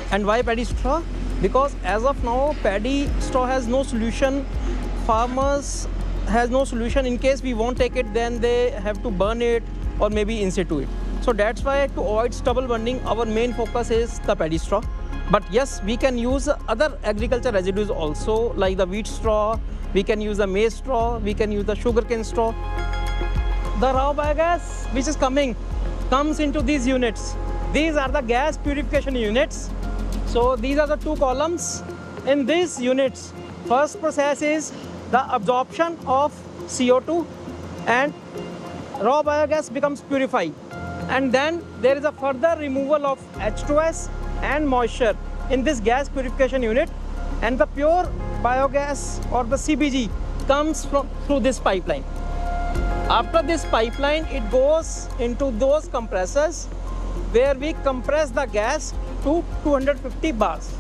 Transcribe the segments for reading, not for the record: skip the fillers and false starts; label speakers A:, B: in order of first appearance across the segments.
A: And why paddy straw? Because as of now, paddy straw has no solution. Farmers has no solution. In case we won't take it, then they have to burn it or maybe in situ it. So that's why, to avoid stubble burning, our main focus is the paddy straw. But yes, we can use other agriculture residues also, like the wheat straw, we can use the maize straw, we can use the sugarcane straw. The raw biogas which is comes into these units. These are the gas purification units. So these are the two columns. In these units, first process is the absorption of CO2 and raw biogas becomes purified. And then there is a further removal of H2S and moisture in this gas purification unit, and the pure biogas or the CBG comes through this pipeline. After this pipeline, it goes into those compressors where we compress the gas to 250 bars.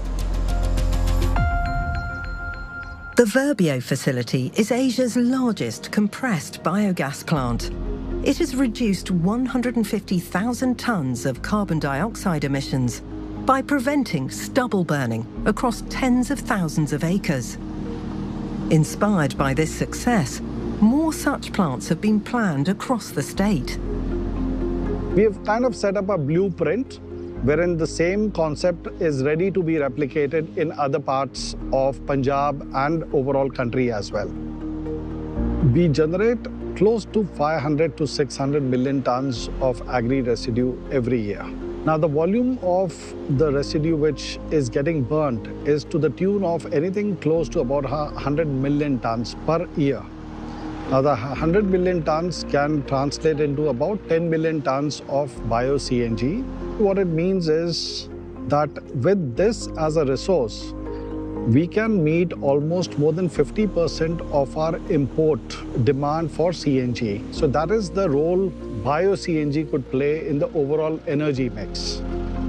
B: The Verbio facility is Asia's largest compressed biogas plant. It has reduced 150,000 tonnes of carbon dioxide emissions by preventing stubble burning across tens of thousands of acres. Inspired by this success, more such plants have been planned across the state.
C: We have kind of set up a blueprint wherein the same concept is ready to be replicated in other parts of Punjab and overall country as well. We generate close to 500 to 600 million tons of agri residue every year. Now, the volume of the residue which is getting burnt is to the tune of anything close to about 100 million tons per year. Now, the 100 million tons can translate into about 10 million tons of bio-CNG. What it means is that with this as a resource, we can meet almost more than 50% of our import demand for CNG. So that is the role bio-CNG could play in the overall energy mix.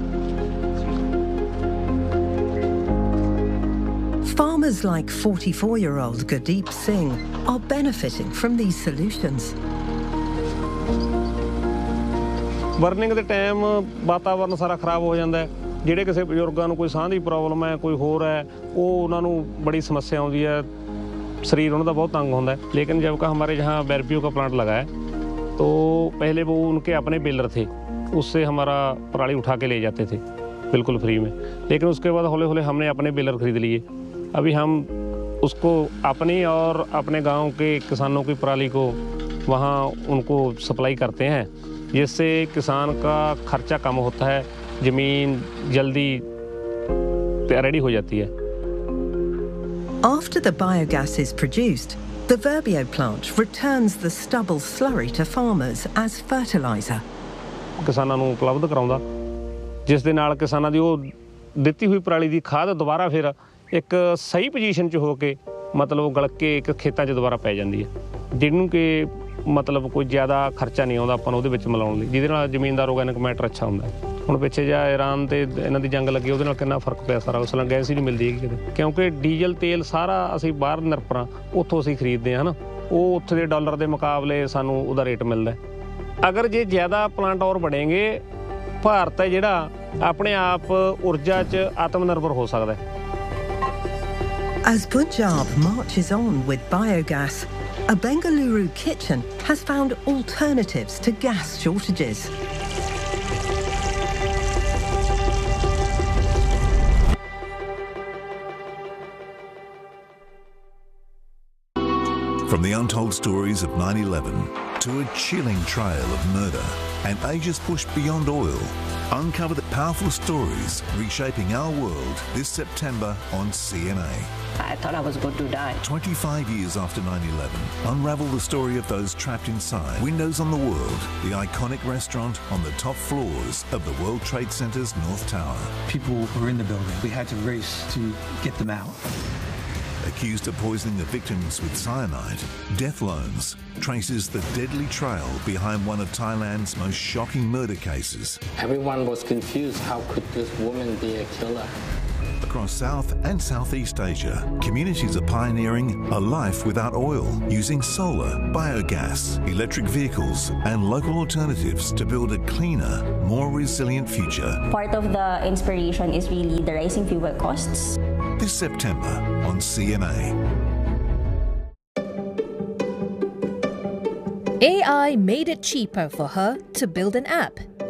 B: Farmers like 44-year-old Gurdeep Singh are benefiting from these solutions.
D: Burning ਦੇ time ਵਾਤਾਵਰਨ ਸਾਰਾ ਖਰਾਬ ਹੋ ਜਾਂਦਾ ਹੈ। ਜਿਹੜੇ ਕਿਸੇ ਬਜ਼ੁਰਗਾਂ ਨੂੰ ਕੋਈ ਸਾਹ ਦੀ ਪ੍ਰੋਬਲਮ ਹੈ, ਕੋਈ ਹੋਰ ਹੈ, ਉਹ ਉਹਨਾਂ ਨੂੰ ਬੜੀ ਸਮੱਸਿਆ ਆਉਂਦੀ ਹੈ, शरीर उनका बहुत तंग होता है। लेकिन जब का हमारे यहाँ बैरपियो का प्लांट लगा है तो पहले वो उनके अपने बेलर थे, उससे हमारा पराली उठा के ले जाते थे बिल्कुल फ्री में। लेकिन उसके बाद हौले हौले हमने अपने बेलर खरीद लिए। अभी हम उसको अपनी और अपने गांव के किसानों की पराली को वहाँ उनको सप्लाई करते हैं, जिससे किसान का खर्चा कम होता है, ज़मीन जल्दी रेडी हो जाती है।
B: After the biogas is produced, the Verbio plant returns the stubble slurry to farmers as fertilizer.
D: किसानों ਨੂੰ ਉਪਲਬਧ ਕਰਾਉਂਦਾ, ਜਿਸ ਦੇ ਨਾਲ ਕਿਸਾਨਾਂ ਦੀ ਉਹ ਦਿੱਤੀ ਹੋਈ ਪਰਾਲੀ ਦੀ ਖਾਦ ਦੁਬਾਰਾ ਫਿਰ ਇੱਕ ਸਹੀ ਪੋਜੀਸ਼ਨ 'ਚ ਹੋ ਕੇ ਮਤਲਬ ਗਲ ਕੇ ਇੱਕ ਖੇਤਾਂ 'ਚ ਦੁਬਾਰਾ ਪੈ ਜਾਂਦੀ ਹੈ, ਜਿਹਨੂੰ ਕਿ ਮਤਲਬ ਕੋਈ ਜ਼ਿਆਦਾ ਖਰਚਾ ਨਹੀਂ ਆਉਂਦਾ ਆਪਾਂ ਨੂੰ ਉਹਦੇ ਵਿੱਚ ਮਿਲਾਉਣ ਲਈ, ਜਿਹਦੇ ਨਾਲ ਜ਼ਮੀਨ ਦਾ ਆਰਗੈਨਿਕ ਮੈਟਰ ਅੱਛਾ ਹੁੰਦਾ ਹੈ। ਹੁਣ ਪਿੱਛੇ ਜਿਹਾ ਈਰਾਨ ਤੇ ਇਹਨਾਂ ਦੀ ਜੰਗ ਲੱਗੀ, ਉਹਦੇ ਨਾਲ ਕਿੰਨਾ ਫਰਕ ਪਿਆ ਸਾਰਾ, ਉਸ ਨਾਲ ਗੈਸ ਹੀ ਨਹੀਂ ਮਿਲਦੀ ਹੈਗੀ ਕਿਤੇ, ਕਿਉਂਕਿ ਡੀਜ਼ਲ ਤੇਲ ਸਾਰਾ ਅਸੀਂ ਬਾਹਰ ਨਿਰਪਰਾਂ ਉੱਥੋਂ ਅਸੀਂ ਖਰੀਦਦੇ ਹਾਂ ਨਾ, ਉਹ ਉੱਥੇ ਦੇ ਡਾਲਰ ਦੇ ਮੁਕਾਬਲੇ ਸਾਨੂੰ ਉਹਦਾ ਰੇਟ ਮਿਲਦਾ। ਅਗਰ ਜੇ ਜ਼ਿਆਦਾ ਪਲਾਂਟ ਔਰ ਬਣेंगे, ਭਾਰਤ ਹੈ ਜਿਹੜਾ ਆਪਣੇ ਆਪ ਊਰਜਾ 'ਚ ਆਤਮ ਨਿਰਭਰ ਹੋ ਸਕਦਾ ਹੈ।
B: As Punjab marches on with biogas, a Bengaluru kitchen has found alternatives to gas shortages.
E: From the untold stories of 9/11 to a chilling trail of murder and Asia's push beyond oil, uncover the powerful stories reshaping our world this September on CNA.
F: I thought I was going to die.
E: 25 years after 9/11, unravel the story of those trapped inside Windows on the World, the iconic restaurant on the top floors of the World Trade Center's North Tower.
G: People were in the building. We had to race to get them out.
E: Accused of poisoning the victims with cyanide, Death Loans traces the deadly trail behind one of Thailand's most shocking murder cases.
H: Everyone was confused. How could this woman be a killer?
E: Across South and Southeast Asia, communities are pioneering a life without oil, using solar, biogas, electric vehicles and local alternatives to build a cleaner, more resilient future.
H: Part of the inspiration is really the rising fuel costs.
E: This September on CMA.
I: AI made it cheaper for her to build an app.